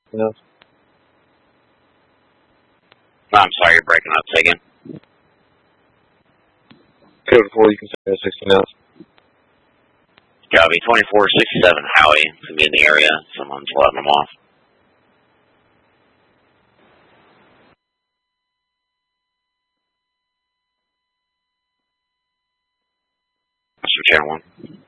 No. I'm sorry, you're breaking up. Say again. Code 4, you can say 60 knots. Copy. 2467 Howie. To be in the area. Someone's letting them off. Mr. Channel 1.